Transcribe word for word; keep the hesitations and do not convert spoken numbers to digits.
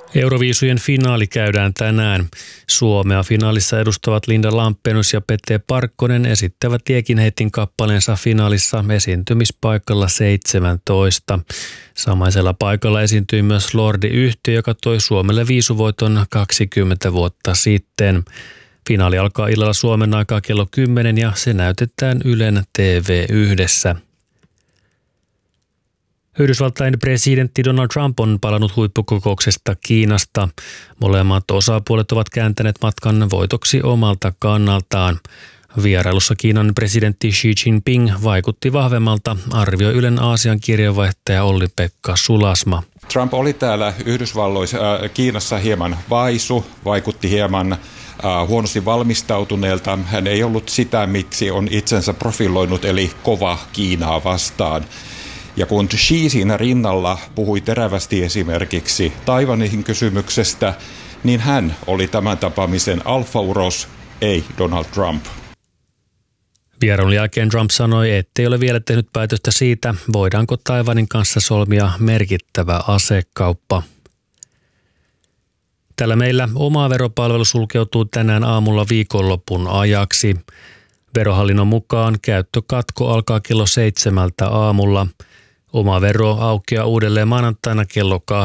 Euroviisujen finaali käydään tänään. Suomea finaalissa edustavat Linda Lampenius ja Pete Parkkonen esittävät Tiekinheitin kappaleensa finaalissa esiintymispaikalla seitsemäntoista. Samaisella paikalla esiintyi myös Lordi-yhtiö, joka toi Suomelle viisuvoiton kaksikymmentä vuotta sitten. Finaali alkaa illalla Suomen aikaa kello kymmenen ja se näytetään Ylen T V yhdessä. Yhdysvaltain presidentti Donald Trump on palannut huippukokouksesta Kiinasta. Molemmat osapuolet ovat kääntäneet matkan voitoksi omalta kannaltaan. Vierailussa Kiinan presidentti Xi Jinping vaikutti vahvemmalta, arvioi Ylen Aasian kirjeenvaihtaja Olli-Pekka Sulasma. Trump oli täällä Yhdysvalloissa, äh, Kiinassa hieman vaisu, vaikutti hieman äh, huonosti valmistautuneelta. Hän ei ollut sitä, miksi on itsensä profiloinut, eli kova Kiinaa vastaan. Ja kun Xi siinä rinnalla puhui terävästi esimerkiksi Taiwanin kysymyksestä, niin hän oli tämän tapaamisen alfauros, ei Donald Trump. Vierailun jälkeen Trump sanoi, ettei ole vielä tehnyt päätöstä siitä, voidaanko Taiwanin kanssa solmia merkittävä asekauppa. Tällä meillä oma veropalvelu sulkeutuu tänään aamulla viikonlopun ajaksi. Verohallinnon mukaan käyttökatko alkaa kello seitsemältä aamulla. Oma vero aukeaa uudelleen maanantaina kello